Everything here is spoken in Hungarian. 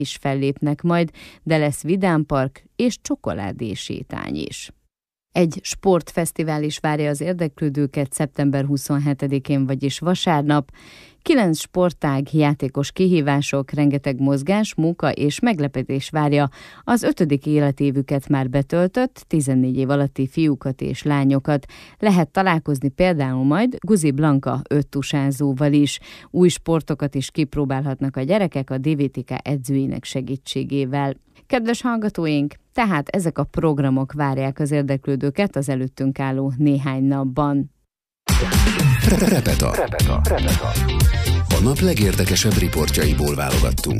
is fellépnek majd, de lesz vidámpark és csokoládésétány is. Egy sportfesztivál is várja az érdeklődőket szeptember 27-én, vagyis vasárnap. 9 sportág, játékos kihívások, rengeteg mozgás, munka és meglepetés várja az 5. életévüket már betöltött 14 év alatti fiúkat és lányokat. Lehet találkozni például majd Guzi Blanka 5 tusázóval is. Új sportokat is kipróbálhatnak a gyerekek a DVTK edzőinek segítségével. Kedves hallgatóink, tehát ezek a programok várják az érdeklődőket az előttünk álló néhány napban. Repeta. A nap legérdekesebb riportjaiból válogattunk.